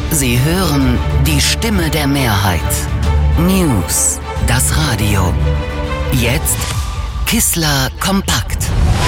Sie hören die Stimme der Mehrheit. News, das Radio. Jetzt Kissler kompakt.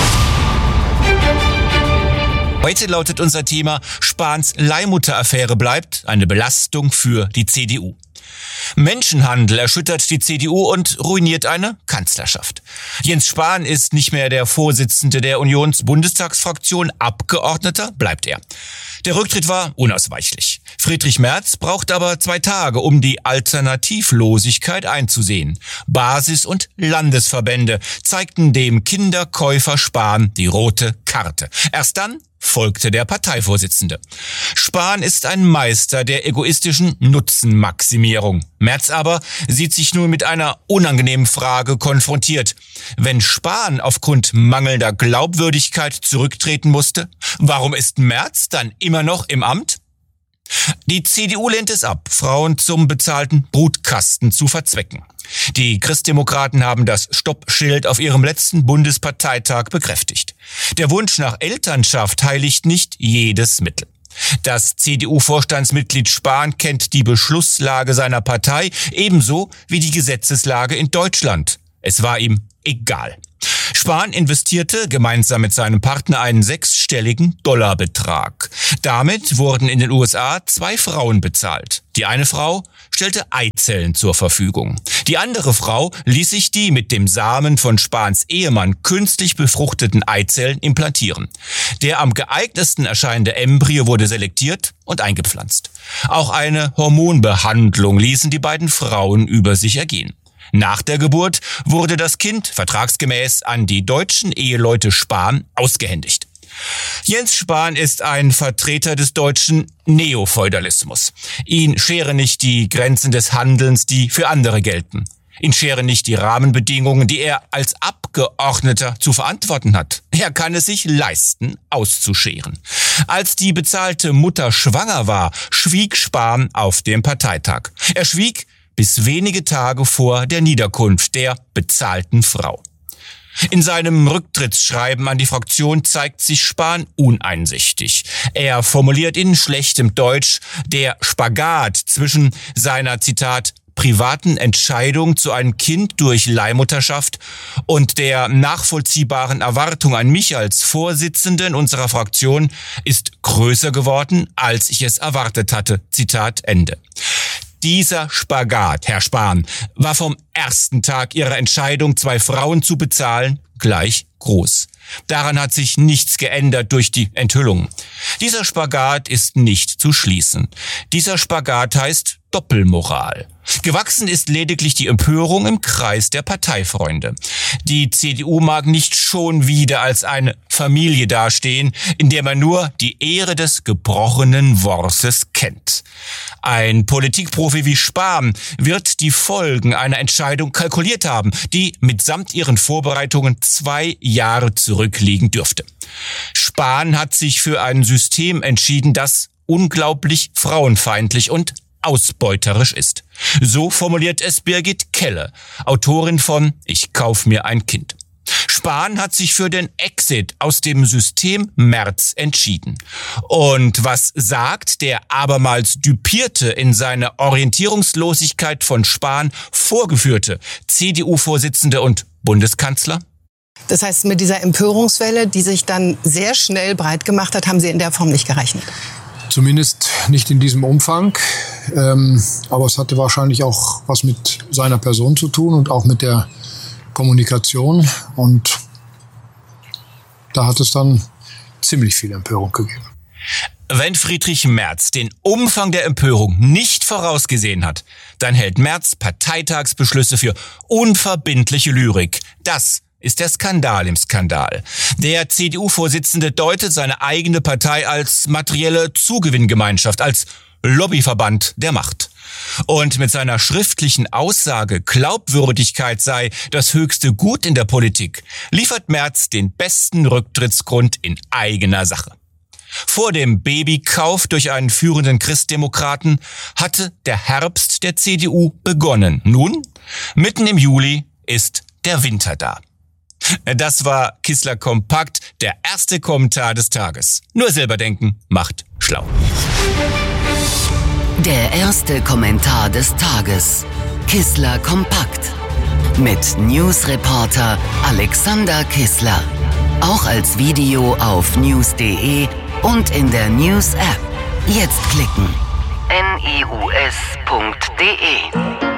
Heute lautet unser Thema: Spahns Leihmutter-Affäre bleibt eine Belastung für die CDU. Menschenhandel erschüttert die CDU und ruiniert eine Kanzlerschaft. Jens Spahn ist nicht mehr der Vorsitzende der Unions-Bundestagsfraktion, Abgeordneter bleibt er. Der Rücktritt war unausweichlich. Friedrich Merz braucht aber 2 Tage, um die Alternativlosigkeit einzusehen. Basis- und Landesverbände zeigten dem Kinderkäufer Spahn die rote Karte. Erst dann folgte der Parteivorsitzende. Spahn ist ein Meister der egoistischen Nutzenmaximierung. Merz aber sieht sich nun mit einer unangenehmen Frage konfrontiert. Wenn Spahn aufgrund mangelnder Glaubwürdigkeit zurücktreten musste, warum ist Merz dann immer noch im Amt? Die CDU lehnt es ab, Frauen zum bezahlten Brutkasten zu verzwecken. Die Christdemokraten haben das Stoppschild auf ihrem letzten Bundesparteitag bekräftigt. Der Wunsch nach Elternschaft heiligt nicht jedes Mittel. Das CDU-Vorstandsmitglied Spahn kennt die Beschlusslage seiner Partei ebenso wie die Gesetzeslage in Deutschland. Es war ihm egal. Spahn investierte gemeinsam mit seinem Partner einen 6-stelligen Dollarbetrag. Damit wurden in den USA 2 Frauen bezahlt. Die eine Frau stellte Eizellen zur Verfügung. Die andere Frau ließ sich die mit dem Samen von Spahns Ehemann künstlich befruchteten Eizellen implantieren. Der am geeignetsten erscheinende Embryo wurde selektiert und eingepflanzt. Auch eine Hormonbehandlung ließen die beiden Frauen über sich ergehen. Nach der Geburt wurde das Kind vertragsgemäß an die deutschen Eheleute Spahn ausgehändigt. Jens Spahn ist ein Vertreter des deutschen Neofeudalismus. Ihn scheren nicht die Grenzen des Handelns, die für andere gelten. Ihn scheren nicht die Rahmenbedingungen, die er als Abgeordneter zu verantworten hat. Er kann es sich leisten, auszuscheren. Als die bezahlte Mutter schwanger war, schwieg Spahn auf dem Parteitag. Er schwieg bis wenige Tage vor der Niederkunft der bezahlten Frau. In seinem Rücktrittsschreiben an die Fraktion zeigt sich Spahn uneinsichtig. Er formuliert in schlechtem Deutsch, der Spagat zwischen seiner, Zitat, privaten Entscheidung zu einem Kind durch Leihmutterschaft und der nachvollziehbaren Erwartung an mich als Vorsitzenden unserer Fraktion ist größer geworden, als ich es erwartet hatte. Zitat Ende. Dieser Spagat, Herr Spahn, war vom ersten Tag Ihrer Entscheidung, 2 Frauen zu bezahlen, gleich groß. Daran hat sich nichts geändert durch die Enthüllungen. Dieser Spagat ist nicht zu schließen. Dieser Spagat heißt Doppelmoral. Gewachsen ist lediglich die Empörung im Kreis der Parteifreunde. Die CDU mag nicht schon wieder als eine Familie dastehen, in der man nur die Ehre des gebrochenen Wortes kennt. Ein Politikprofi wie Spahn wird die Folgen einer Entscheidung kalkuliert haben, die mitsamt ihren Vorbereitungen 2 Jahre zurückliegen dürfte. Spahn hat sich für ein System entschieden, das unglaublich frauenfeindlich und ausbeuterisch ist. So formuliert es Birgit Kelle, Autorin von Ich kauf mir ein Kind. Spahn hat sich für den Exit aus dem System Merz entschieden. Und was sagt der abermals düpierte, in seiner Orientierungslosigkeit von Spahn vorgeführte CDU-Vorsitzende und Bundeskanzler? Das heißt, mit dieser Empörungswelle, die sich dann sehr schnell breit gemacht hat, haben Sie in der Form nicht gerechnet? Zumindest nicht in diesem Umfang. Aber es hatte wahrscheinlich auch was mit seiner Person zu tun und auch mit der Kommunikation. Und da hat es dann ziemlich viel Empörung gegeben. Wenn Friedrich Merz den Umfang der Empörung nicht vorausgesehen hat, dann hält Merz Parteitagsbeschlüsse für unverbindliche Lyrik. Das ist der Skandal im Skandal. Der CDU-Vorsitzende deutet seine eigene Partei als materielle Zugewinngemeinschaft, als Lobbyverband der Macht. Und mit seiner schriftlichen Aussage, Glaubwürdigkeit sei das höchste Gut in der Politik, liefert Merz den besten Rücktrittsgrund in eigener Sache. Vor dem Babykauf durch einen führenden Christdemokraten hatte der Herbst der CDU begonnen. Nun, mitten im Juli, ist der Winter da. Das war Kissler kompakt, der erste Kommentar des Tages. Nur selber denken macht schlau. Der erste Kommentar des Tages. Kissler kompakt. Mit Newsreporter Alexander Kissler. Auch als Video auf news.de und in der News-App. Jetzt klicken. news.de